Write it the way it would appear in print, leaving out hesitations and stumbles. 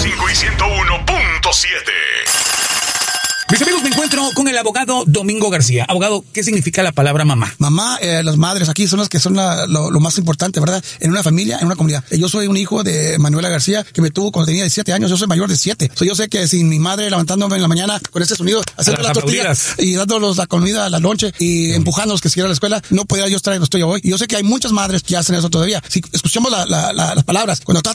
y 101.7. Mis amigos, me encuentro con el abogado Domingo García. Abogado, ¿qué significa la palabra mamá? Mamá, las madres aquí son las que son lo más importante, ¿verdad? En una familia, en una comunidad. Yo soy un hijo de Manuela García, que me tuvo cuando tenía 17 años. Yo soy mayor de 7. Yo sé que sin mi madre levantándome en la mañana con este sonido, haciendo las tortillas y dándolos la comida, la lonche y empujándolos que siguieran a la escuela, no podía yo estar en lo estoy hoy. Y yo sé que hay muchas madres que hacen eso todavía. Si escuchamos las palabras, cuando está